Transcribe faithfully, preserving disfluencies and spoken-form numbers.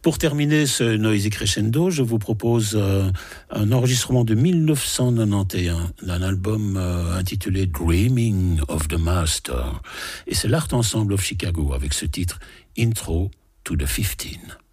Pour terminer ce Noisy Crescendo, je vous propose euh, un enregistrement de dix-neuf cent quatre-vingt-onze d'un album euh, intitulé Dreaming of the Master. Et c'est l'Art Ensemble of Chicago avec ce titre Intro to the fifteen.